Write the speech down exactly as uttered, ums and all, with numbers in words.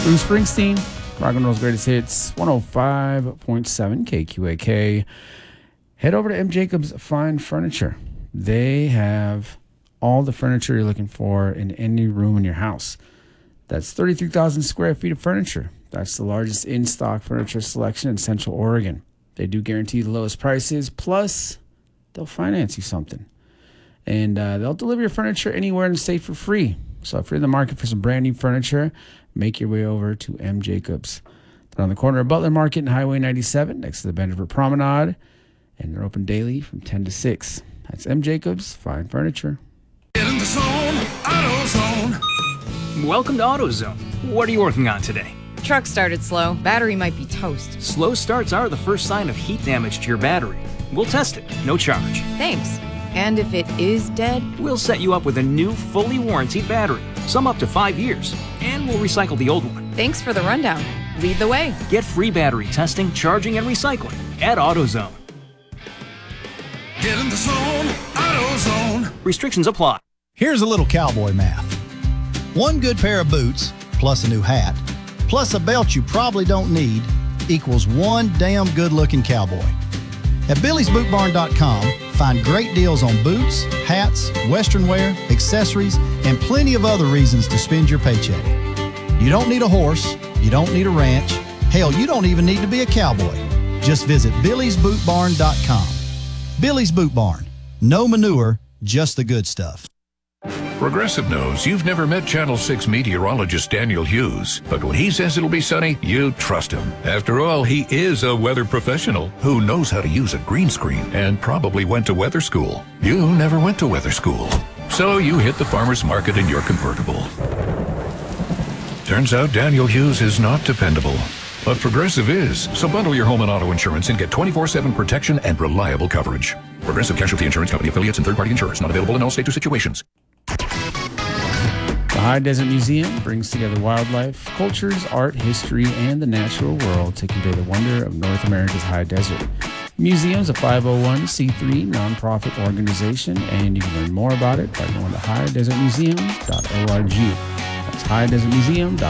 Bruce Springsteen, Rock and Roll's Greatest Hits, one oh five point seven K Q A K. Head over to M. Jacobs Fine Furniture. They have all the furniture you're looking for in any room in your house. That's thirty-three thousand square feet of furniture. That's the largest in-stock furniture selection in Central Oregon. They do guarantee the lowest prices, plus they'll finance you something. And uh, they'll deliver your furniture anywhere in the state for free. So if you're in the market for some brand new furniture, make your way over to M. Jacobs. They're on the corner of Butler Market and Highway ninety-seven next to the Bendiver Promenade. And they're open daily from ten to six. That's M. Jacobs Fine Furniture. Get in the zone, AutoZone. Welcome to AutoZone. What are you working on today? Truck started slow. Battery might be toast. Slow starts are the first sign of heat damage to your battery. We'll test it, no charge. Thanks. And if it is dead? We'll set you up with a new, fully warranted battery, some up to five years, and we'll recycle the old one. Thanks for the rundown. Lead the way. Get free battery testing, charging, and recycling at AutoZone. Get in the zone, AutoZone. Restrictions apply. Here's a little cowboy math. One good pair of boots, plus a new hat, plus a belt you probably don't need, equals one damn good-looking cowboy. At Billy's Boot Barn dot com, find great deals on boots, hats, western wear, accessories, and plenty of other reasons to spend your paycheck. You don't need a horse. You don't need a ranch. Hell, you don't even need to be a cowboy. Just visit Billy's Boot Barn dot com. Billy's Boot Barn. No manure, just the good stuff. Progressive knows you've never met Channel six meteorologist Daniel Hughes, but when he says it'll be sunny, you trust him. After all, he is a weather professional who knows how to use a green screen and probably went to weather school. You never went to weather school, so you hit the farmer's market in your convertible. Turns out Daniel Hughes is not dependable, but Progressive is. So bundle your home and auto insurance and get twenty-four seven protection and reliable coverage. Progressive Casualty Insurance Company affiliates and third-party insurers. Not available in all states or situations. The High Desert Museum brings together wildlife, cultures, art, history, and the natural world to convey the wonder of North America's high desert. The museum is a five oh one c three nonprofit organization, and you can learn more about it by going to high desert museum dot org. That's high desert museum dot